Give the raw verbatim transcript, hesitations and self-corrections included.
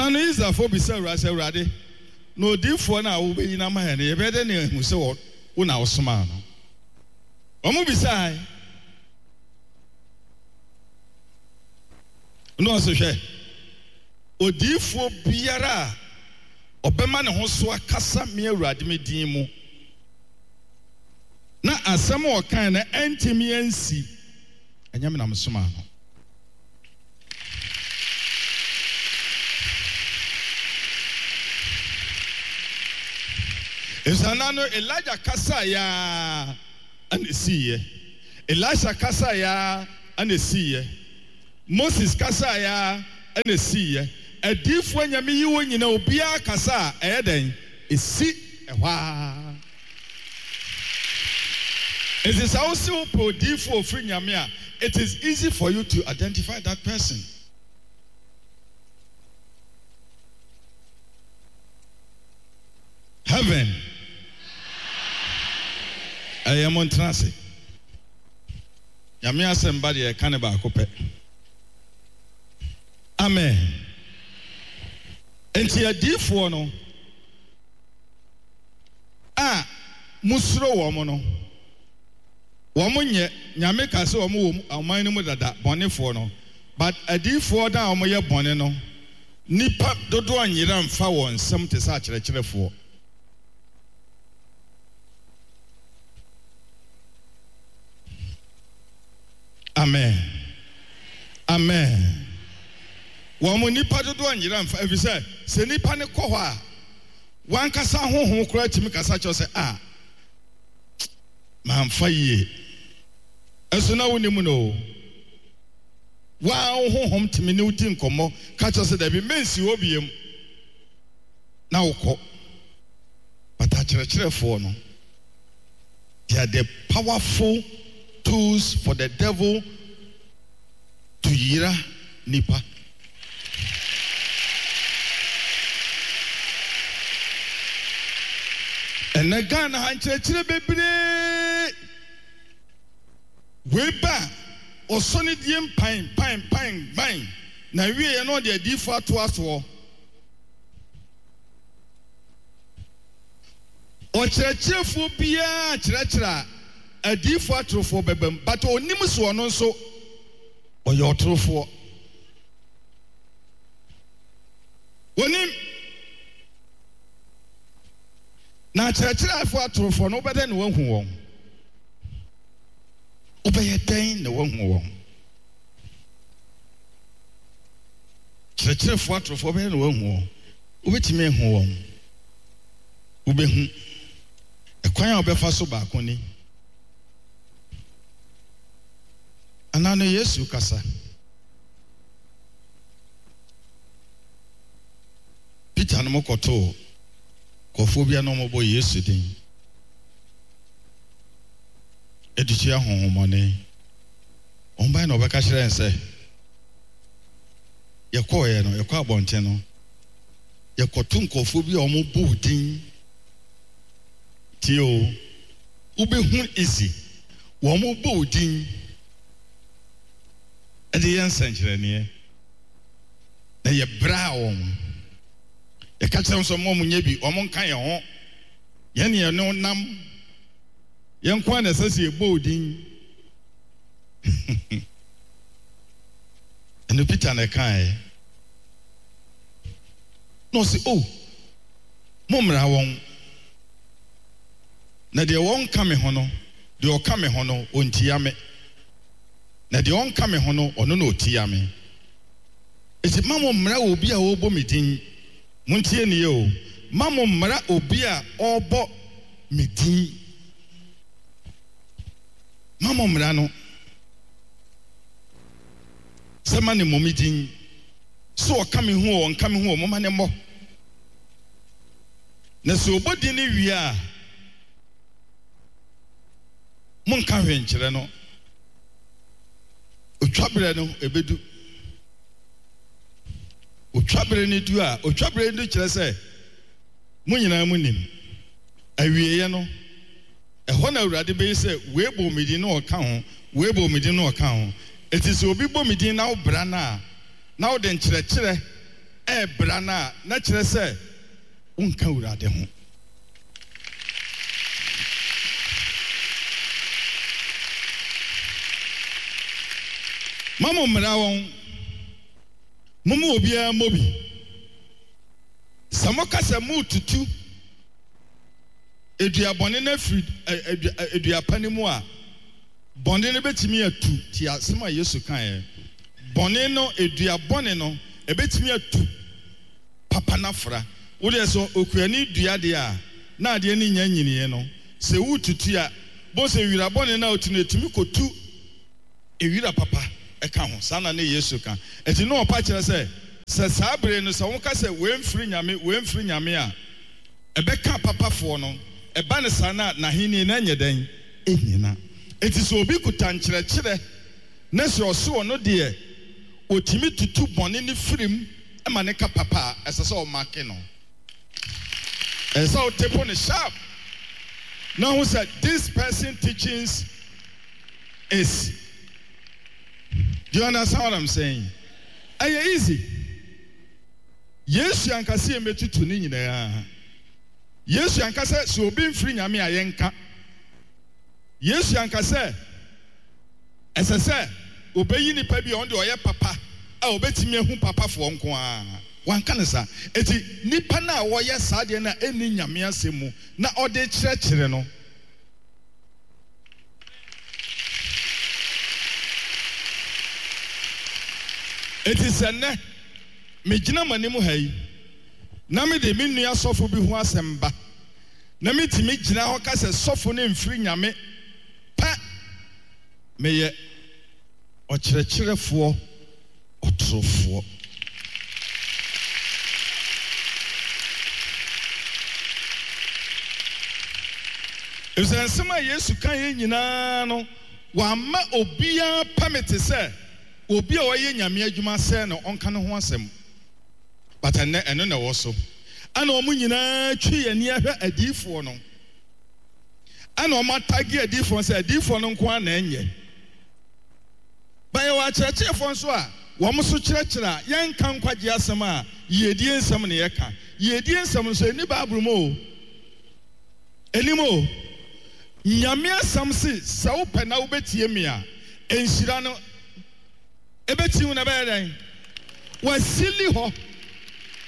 Anano is a for be say rade. No deep for now will be in a man, a better name who saw one hour smile. Omo beside no so share. Odifo biara obema ne ho so akasa me awurade me din mu na asem o kan na entimi ansi anyame na msoma no Esana no Elijah kasa ya anesiye Elisha kasa ya anesiye Moses kasa ya anesiye Adifo nyame yi wo nyina obia kasa eyeden esi ehwa It is also prodifo free nyame. It is easy for you to identify that person. Heaven. I am on transit. Nyame asembadi e kaneba akope. Amen. Enti adifo no a musro wo mo no wo mo nye nyame ka se wo mo aman no mu dada bonefo no but adifo da wo mo ye bone no nipa dodo anyira mfa wo nsem te sa kirekerefo. Amen. Amen. Womo nipa dodo anyira mfa efi se se nipa ne kɔ hɔ a wan kasa honhom kora timi kasa kyerɛ sɛ ah man fa yie eso na woni mu no wa honhom timi ne uti nkomo ka kyerɛ sɛ da bi mensi obiem na wokɔ bata kyerɛkyerɛfo no they are the powerful tools for the devil to yira nipa. And the Ghana hanchechire bebre weba osoni diem pine pine pine pine na wie ye no de adifo ato aso o kyerɛkyerɛfo bia kyerɛkyerɛ adifo atrofo bebam but onim so no nso oyɛ otrofo onim na kyerɛkyerɛfo atrofo no bɛdɛ ne wahu wɔn obɛyɛ dɛn ne wahu wɔn kyerɛkyerɛfo atrofo bɛyɛ ne wahu wɔn obɛtumi ahu wɔn obɛhu ɛkwan a obɛfa so baako ni anano Yesu kasa Peter no mokoto kofobia no mo boy Yesu din edichia honhomone omba na obeka kire nse yekoye no yekọ abonte no yekoto nkofobia o mo bu din tio ubehu easy wo mo bu din ede yensenkyere ne na ye bra won e ka kyerɛ nso mo munye bi o mo nka ye ho ye ne no nam ye nkwa na sase ebodin eno Peter na kai no se oh mo mra won na de won ka me ho no de o ka me ho no ontia me na de on ka me ho no ono na otia me esi mamo mra obi a obo medin muntie ne yo mamo mra obi a obo medin mamo mra no sema ne momidin so o ka me ho o ka me ho mo ma ne mo na so obodi ne wi a mon ka hwenkyere no otwabre no ebedu otwabre ne du a otwabre ne kyerɛ sɛ mo nyina mo nim awieye no ɛhɔ na awurade bɛyi sɛ weebo medin no ɔka ho weebo medin no ɔka ho eti sɛ obi bɔ medin na wobra na na wo de nkyerɛkyerɛ e brana na kyerɛ sɛ unka urade ho. Mama mmara wɔn mumu obiara mobi samo kasa mu tutu edua bɔne na firi edua pani mu a bɔne no betimi atu ti asɛm a Yesu kan bɔne no edua bɔne no ebetimi atu papa na fra wo de so okuani dua de a na ade ni nya nyiniye no se wo tutu a bo se wira bɔne na otu na etimi kotu ewira papa eka ho sana na Yesu kan eti no opa kyerɛ sɛ sɛ sabre no sɛ wo ka sɛ we mfiri nyame we mfiri nyame a ebeka papa fo no eba ne sana na hini na nyɛ dan enyina eti so obi kuta nkyerɛkyerɛ na sɛ ɔso no de otimi tutu bɔne ne firim ema ne ka papa ɛsɛ sɛ o make no ɛsɛ sɛ o tepo ne sharp now who said this person teachings is. Do you understand what I'm saying? Aye easy. Yesu ankasa emetutu ni nyinaa. Yesu ankasa so obi mfiri nyame ayenka. Yesu ankasa esese obeyi nipa bi on de oye papa a obetimi ehu papa fo nko a. Wanka ne sa. Eti nipa na woye saade na eni nyame asemu na ode kyerɛkyerɛ no. Eti sene me gina manimu hayi na me de me nua sɔfo bi ho asɛmba na me ti me gina ho ka sɛ sɔfo ne mfiri nyame pa me ye ɔkyerɛkyerɛfoɔ ɔtorofoɔ ɛsɛ nsɛm a Yesu kan yɛ nyinaa no wama obiara pamete sɛ obi a wɔyɛ nyame adwuma sɛ no ɔnka ne ho asɛm but ene eno na wɔ so ana ɔmo nyinaa twi ani ahwɛ adiifoɔ no ana ɔmo atagi adiifoɔ sɛ adiifoɔ no nko ana enye bae wa kyerɛkyerɛfoɔ nso a wɔmo so kyerɛkyerɛ a yɛnka nkwagye asɛm a yɛdie nsɛm ne yɛka yɛdie nsɛm nso eni baaburu mo enimo nyame asɛm se sɛ wopɛ na wobetie me a enhyira no ebeti hu na bɛyɛ dan wasili hɔ